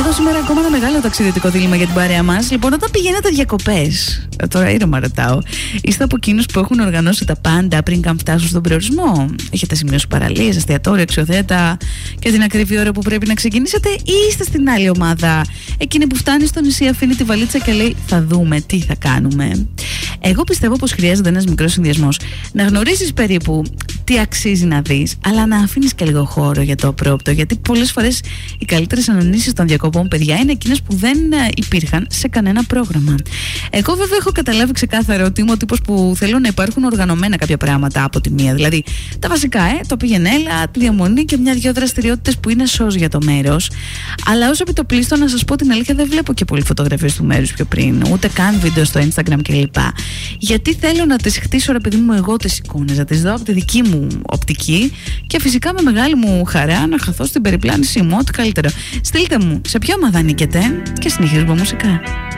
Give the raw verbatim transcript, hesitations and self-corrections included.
Σάββατο σήμερα ακόμα ένα μεγάλο ταξιδιωτικό δίλημμα για την παρέα μας. Λοιπόν, όταν πηγαίνετε διακοπές, τώρα ήρεμα ρωτάω, είστε από εκείνους που έχουν οργανώσει τα πάντα πριν καν φτάσουν στον προορισμό? Έχετε σημειώσει παραλίες, εστιατόρια, αξιοθέατα και την ακριβή ώρα που πρέπει να ξεκινήσετε, ή είστε στην άλλη ομάδα, εκείνη που φτάνει στο νησί, αφήνει τη βαλίτσα και λέει θα δούμε τι θα κάνουμε? Εγώ πιστεύω πως χρειάζεται ένας μικρός συνδυασμός. Να γνωρίσεις περίπου τι αξίζει να δεις, αλλά να αφήνεις και λίγο χώρο για το απρόπτο, γιατί πολλές φορές οι καλύτερες αναμνήσεις των διακοπών, παιδιά, είναι εκείνες που δεν υπήρχαν σε κανένα πρόγραμμα. Εγώ βέβαια έχω καταλάβει ξεκάθαρα ότι είμαι ο τύπος που θέλω να υπάρχουν οργανωμένα κάποια πράγματα από τη μία. Δηλαδή τα βασικά, ε, το πήγαινε έλα, τη διαμονή και μια-δυο δραστηριότητες που είναι σως για το μέρος. Αλλά ως επιτοπλίστων, να σας πω την αλήθεια, δεν βλέπω και πολύ φωτογραφίες του μέρους πιο πριν, ούτε καν βίντεο στο Instagram κλπ. Γιατί θέλω να τις χτίσω, ρε παιδί μου, εγώ τις εικόνες, να τις δω από τη δική μου οπτική και φυσικά με μεγάλη μου χαρά να χαθώ στην περιπλάνησή μου, ό,τι καλύτερο. Στείλτε μου σε ποια ομάδα νίκετε και συνεχίζουμε μουσικά.